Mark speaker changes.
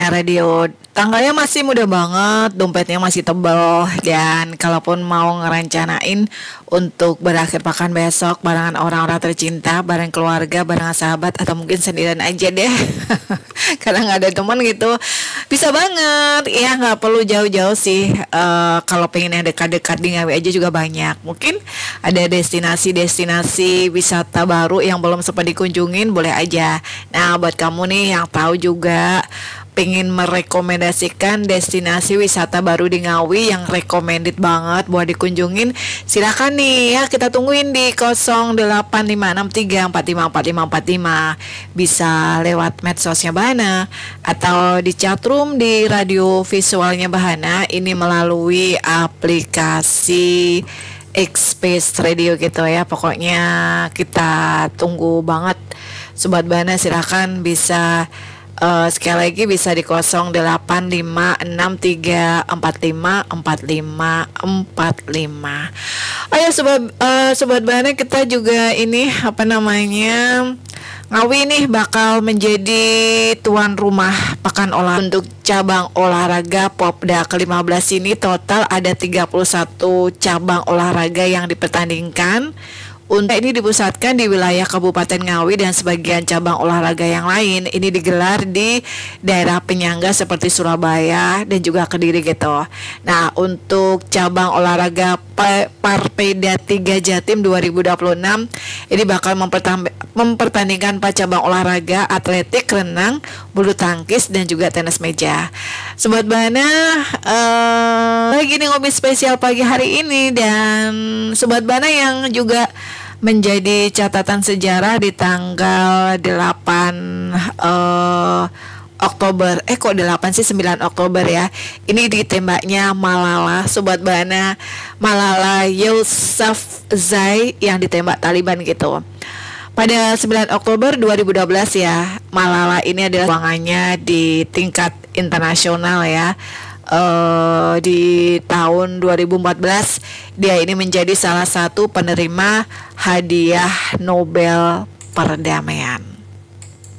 Speaker 1: radio. Tanggalnya masih muda banget, dompetnya masih tebal, dan kalaupun mau ngerencanain untuk berakhir pekan besok barengan orang-orang tercinta, bareng keluarga, bareng sahabat, atau mungkin sendirian aja deh. Karena nggak ada teman gitu, bisa banget. Ya nggak perlu jauh-jauh sih. Kalau pengen yang dekat-dekat di Ngawi aja juga banyak. Mungkin ada destinasi-destinasi wisata baru yang belum sempat dikunjungin, boleh aja. Nah, buat kamu nih yang tahu juga pengen merekomendasikan destinasi wisata baru di Ngawi yang recommended banget buat dikunjungin, silakan nih ya, kita tungguin di 085634545545. Bisa lewat medsosnya Bahana atau di chatroom di radio visualnya Bahana, ini melalui aplikasi X-Space Radio gitu ya. Pokoknya kita tunggu banget Sobat Bahana, silakan bisa sekali lagi bisa di 085645454545. Ayo sobat Bahana, kita juga ini apa namanya, Ngawi nih bakal menjadi tuan rumah Pekan Olahraga. Untuk cabang olahraga Popda ke-15 ini total ada 31 cabang olahraga yang dipertandingkan. Untuk ini dipusatkan di wilayah Kabupaten Ngawi, dan sebagian cabang olahraga yang lain ini digelar di daerah penyangga seperti Surabaya dan juga Kediri gitu. Nah, untuk cabang olahraga Parpeda 3 Jatim 2026 ini bakal mempertandingkan 4 cabang olahraga: atletik, renang, bulu tangkis, dan juga tenis meja. Sobat Bahana, lagi nih ngopi spesial pagi hari ini, dan Sobat Bahana yang juga menjadi catatan sejarah di tanggal 8 Oktober. Kok 8 sih, 9 Oktober ya. Ini ditembaknya Malala, Sobat Bahana. Malala Yousafzai yang ditembak Taliban gitu. Pada 9 Oktober 2012 ya, Malala ini adalah ruangannya di tingkat internasional ya. Di tahun 2014 dia ini menjadi salah satu penerima hadiah Nobel perdamaian.